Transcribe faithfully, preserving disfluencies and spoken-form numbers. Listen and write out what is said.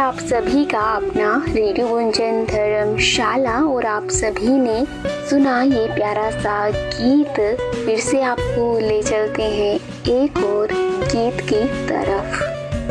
आप सभी का अपना रेडियो गुंजन धर्मशाला और आप सभी ने सुना ये प्यारा सा गीत। फिर से आपको ले चलते हैं एक और गीत की तरफ।